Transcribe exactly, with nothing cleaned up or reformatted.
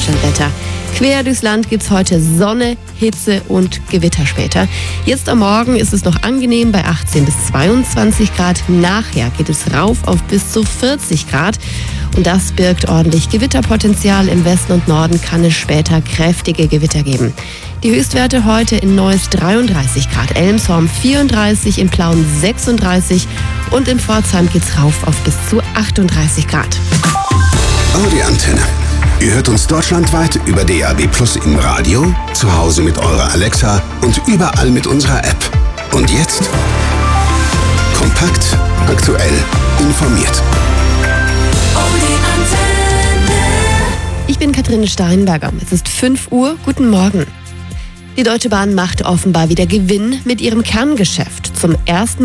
Deutschlandwetter. Quer durchs Land gibt's heute Sonne, Hitze und Gewitter später. Jetzt am Morgen ist es noch angenehm bei achtzehn bis zweiundzwanzig Grad. Nachher geht es rauf auf bis zu vierzig Grad. Und das birgt ordentlich Gewitterpotenzial. Im Westen und Norden kann es später kräftige Gewitter geben. Die Höchstwerte heute in Neuss dreiunddreißig Grad, Elmshorn vierunddreißig, in Plauen sechsunddreißig und in Pforzheim geht's rauf auf bis zu achtunddreißig Grad. Audi Antenne. Ihr hört uns deutschlandweit über D A B Plus im Radio, zu Hause mit eurer Alexa und überall mit unserer App. Und jetzt kompakt, aktuell, informiert. Ich bin Katrin Steinberger. Es ist fünf Uhr. Guten Morgen. Die Deutsche Bahn macht offenbar wieder Gewinn mit ihrem Kerngeschäft. Zum ersten